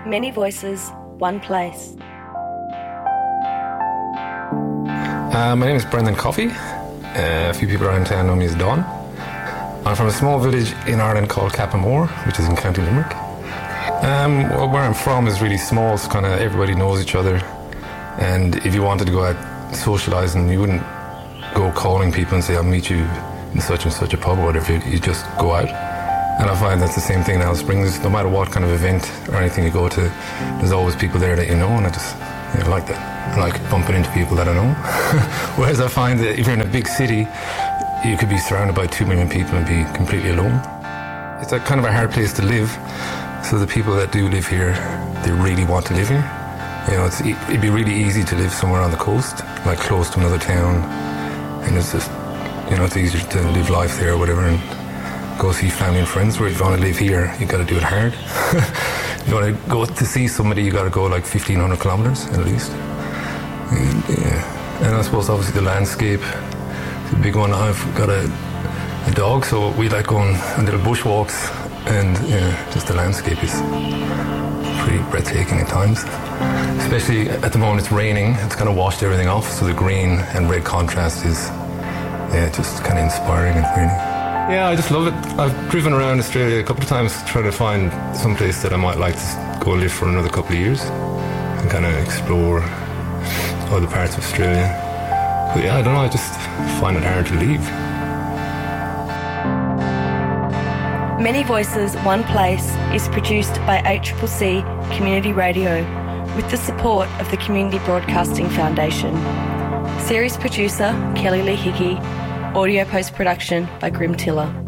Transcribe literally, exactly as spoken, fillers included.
Many voices, one place. Uh, my name is Brendan Coffey. Uh, a few people around town know me as Don. I'm from a small village in Ireland called Cappamore, which is in County Limerick. Um, well, where I'm from is really small, so kind of everybody knows each other. And if you wanted to go out socialising, you wouldn't go calling people and say, I'll meet you in such and such a pub or whatever. You just go out. And I find that's the same thing in Alice Springs. No matter what kind of event or anything you go to, there's always people there that you know, and I just you know, like that. I like bumping into people that I know. Whereas I find that if you're in a big city, you could be surrounded by two million people and be completely alone. It's a kind of a hard place to live. So the people that do live here, they really want to live here. You know, it's, it'd be really easy to live somewhere on the coast, like close to another town. And it's just, you know, it's easier to live life there or whatever and go see family and friends. Where if you want to live here, you got to do it hard. If you want to go to see somebody, you got to go like fifteen hundred kilometres at least. And, yeah. And I suppose obviously the landscape is a big one. I've got a, a dog, so we like going on little bushwalks, and yeah, just the landscape is pretty breathtaking at times. Especially at the moment it's raining, it's kind of washed everything off, so the green and red contrast is yeah, just kind of inspiring and really. Yeah, I just love it. I've driven around Australia a couple of times trying to find some place that I might like to go live for another couple of years and kind of explore other parts of Australia. But yeah, I don't know, I just find it hard to leave. Many Voices, One Place is produced by A C C C Community Radio with the support of the Community Broadcasting Foundation. Series producer Kelly Lee Hickey. Audio post-production by Grim Tiller.